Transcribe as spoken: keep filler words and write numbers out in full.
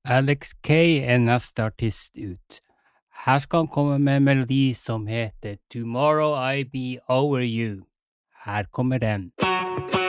Alex Kay er neste artist ut. Her skal han komme med en melodi som heter Tomorrow I Be Over You. Her kommer den.